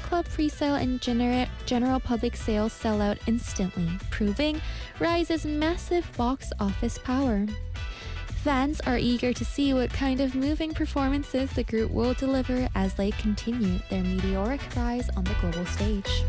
club pre-sale and general public sales sell out instantly, proving Rise's massive box office power. Fans are eager to see what kind of moving performances the group will deliver as they continue their meteoric rise on the global stage.